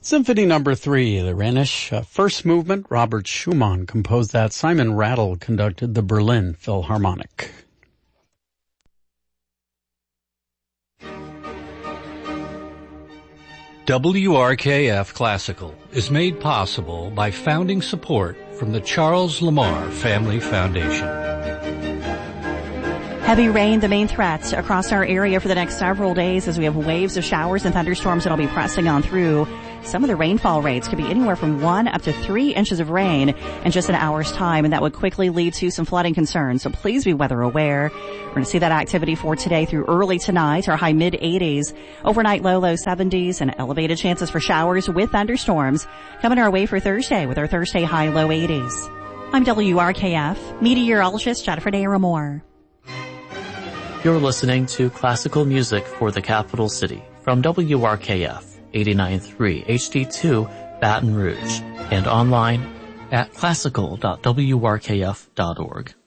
Symphony Number 3, the Rhenish first movement. Robert Schumann composed that. Simon Rattle conducted the Berlin Philharmonic. WRKF Classical is made possible by founding support from the Charles Lamar Family Foundation. Heavy rain, the main threat across our area for the next several days as we have waves of showers and thunderstorms that'll be pressing on through. Some of the rainfall rates could be anywhere from 1 up to 3 inches of rain in just an hour's time, and that would quickly lead to some flooding concerns. So please be weather aware. We're going to see that activity for today through early tonight. Our high mid-80s, overnight low 70s, and elevated chances for showers with thunderstorms coming our way for Thursday with our Thursday high low 80s. I'm WRKF meteorologist Jennifer Naramore. You're listening to classical music for the capital city from WRKF 89.3 HD2 Baton Rouge and online at classical.wrkf.org.